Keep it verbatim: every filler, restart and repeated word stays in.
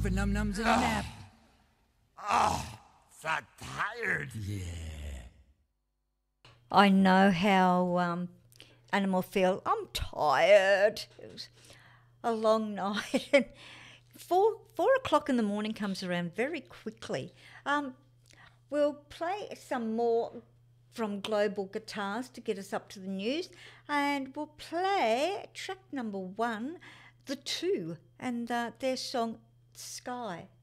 For num nums and a nap. Oh, so tired. Yeah. I know how um, animal feel. I'm tired. It was a long night. And four, four o'clock in the morning comes around very quickly. Um, we'll play some more from Global Guitars to get us up to the news. And we'll play track number one, The Two, and uh, their song Sky.